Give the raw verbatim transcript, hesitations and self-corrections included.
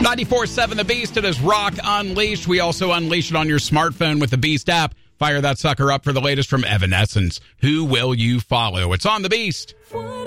ninety-four point seven The Beast. It is Rock Unleashed. We also unleash it on your smartphone with the Beast app. Fire that sucker up for the latest from Evanescence. Who will you follow? It's on The Beast.